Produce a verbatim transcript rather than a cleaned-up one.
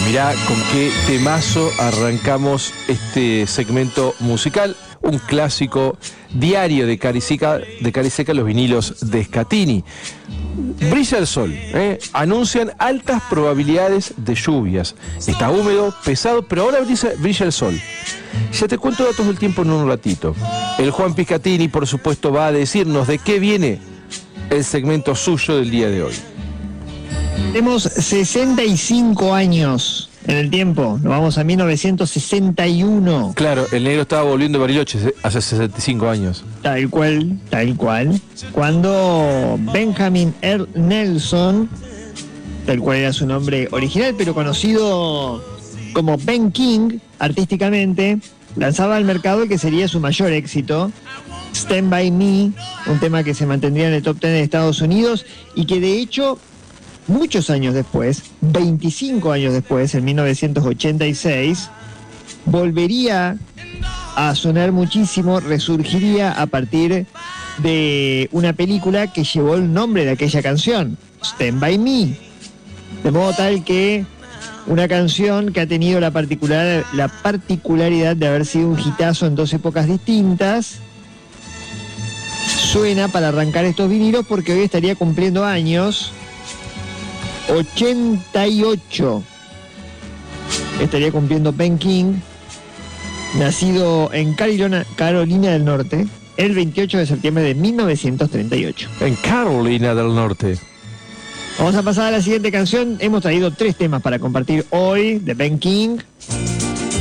Mirá con qué temazo arrancamos este segmento musical, un clásico diario de Cariseca, de Cariseca, los vinilos de Scatini. Brilla el sol, ¿eh? Anuncian altas probabilidades de lluvias. Está húmedo, pesado, pero ahora brilla, brilla el sol. Ya te cuento datos del tiempo en un ratito. El Juan Piscatini, por supuesto, va a decirnos de qué viene el segmento suyo del día de hoy. Tenemos sesenta y cinco años en el tiempo, nos vamos a mil novecientos sesenta y uno. Claro, el negro estaba volviendo a Bariloche hace sesenta y cinco años. Tal cual, tal cual. Cuando Benjamin Earl Nelson, tal cual era su nombre original, pero conocido como Ben King artísticamente, lanzaba al mercado el que sería su mayor éxito, Stand By Me, un tema que se mantendría en el top diez de Estados Unidos y que de hecho muchos años después, veinticinco años después, en mil novecientos ochenta y seis, volvería a sonar muchísimo, resurgiría a partir de una película que llevó el nombre de aquella canción, Stand By Me. De modo tal que una canción que ha tenido la, particular, la particularidad de haber sido un hitazo en dos épocas distintas, suena para arrancar estos vinilos porque hoy estaría cumpliendo años. ochenta y ocho estaría cumpliendo Ben King, nacido en Carolina, Carolina del Norte el veintiocho de septiembre de mil novecientos treinta y ocho. En Carolina del Norte. Vamos a pasar a la siguiente canción. Hemos traído tres temas para compartir hoy de Ben King.